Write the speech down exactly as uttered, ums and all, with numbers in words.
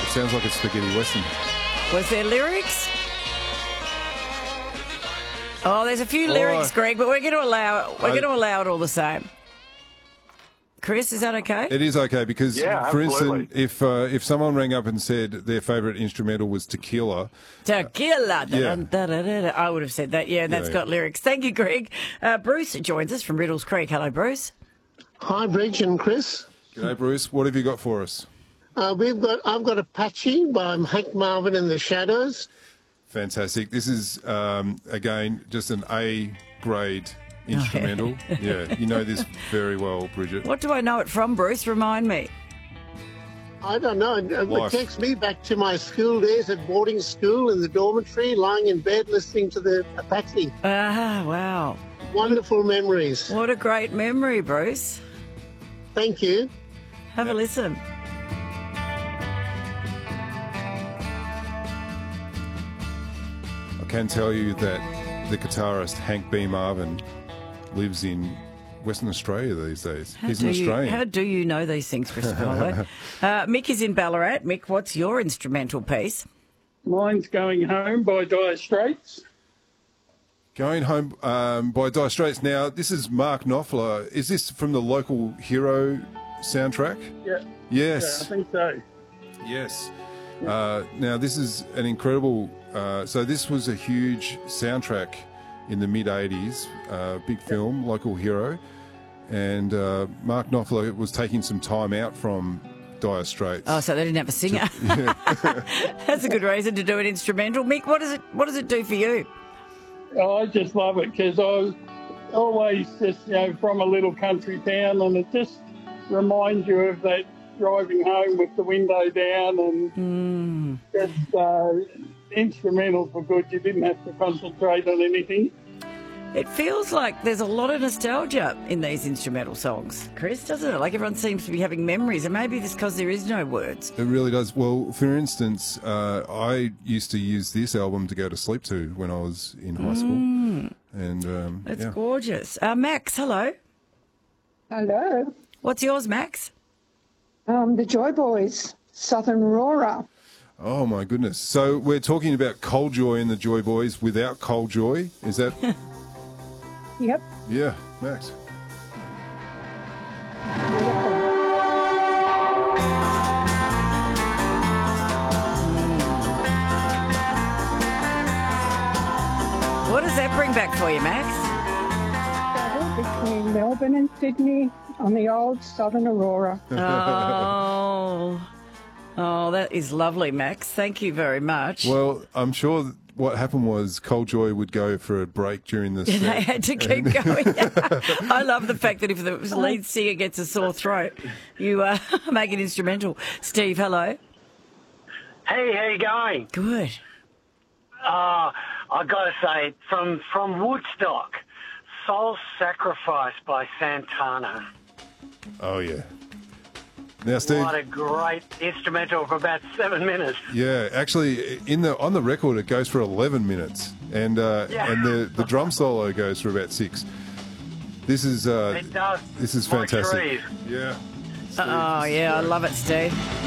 sounds like a spaghetti western. Was there lyrics? Oh, there's a few lyrics, Oh. Greg, but we're going to allow it. We're I- going to allow it all the same. Chris, is that okay? It is okay because, Yeah, for absolutely. instance, if uh, if someone rang up and said their favourite instrumental was Tequila, Tequila. Yeah. Da, da, da, da. I would have said that, yeah, and that's Yeah, got yeah. lyrics. Thank you, Greg. Uh, Bruce joins us from Riddles Creek. Hello, Bruce. Hi, Bridge and Chris. g'day Bruce, what have you got for us? Uh, we've got I've got Apache by Hank Marvin and the Shadows. Fantastic. This is, um, again, just an A grade instrumental. Yeah, you know this very well, Bridget. What do I know it from, Bruce? Remind me. I don't know. It, it Life. takes me back to my school days at boarding school in the dormitory, lying in bed listening to the Apache. Ah, wow. Wonderful memories. What a great memory, Bruce. Thank you. Have a listen. I can tell you that the guitarist Hank B. Marvin lives in Western Australia these days. How He's do an you- Australian. how do you know these things, Christopher Holloway? uh, Mick is in Ballarat. Mick, what's your instrumental piece? Mine's Going Home by Dire Straits. Going Home um, by Dire Straits. Now, this is Mark Knopfler. Is this from the local Hero soundtrack? Yeah, yeah, I Yes. think so. Yes. Uh, now, this is an incredible... Uh, so this was a huge soundtrack in the mid-eighties, uh, big film, Local Hero. And uh, Mark Knopfler was taking some time out from Dire Straits. Oh, so they didn't have a singer. That's a good reason to do an instrumental. Mick, what does it what does it do for you? Oh, I just love it because I was always just, you know, from a little country town, and it just reminds you of that driving home with the window down, and just uh, instrumentals were good. You didn't have to concentrate on anything. It feels like there's a lot of nostalgia in these instrumental songs, Chris, doesn't it? Like everyone seems to be having memories, and maybe it's because there is no words. It really does. Well, for instance, uh, I used to use this album to go to sleep to when I was in high school. And um, It's yeah. gorgeous. Uh, Max, hello. Hello. What's yours, Max? Um, the Joy Boys, Southern Aurora. Oh, my goodness. So we're talking about Cold Joy and the Joy Boys without Cold Joy. Is that... Yep. Yeah, Max. What does that bring back for you, Max? Travel between Melbourne and Sydney on the old Southern Aurora. Oh, oh, that is lovely, Max. Thank you very much. Well, I'm sure what happened was Cold Joy would go for a break during the They set. had to keep going. I love the fact that if the lead singer gets a sore throat, you uh, make it instrumental. Steve, hello. Hey, how you going? Good. Uh, I got to say, from from Woodstock, Soul Sacrifice by Santana. Oh, yeah. Now, Steve... What a great instrumental for about seven minutes. Yeah, actually, in the on the record, it goes for eleven minutes, and uh, Yeah. and the, the drum solo goes for about six. This is uh, It does. this is Like fantastic. trees. Yeah. Oh, yeah, I love it, Steve.